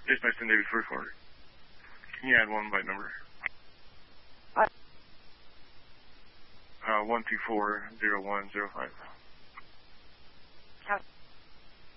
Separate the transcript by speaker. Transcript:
Speaker 1: Dispatch 10 David first order. Can you add one byte number? 1240105.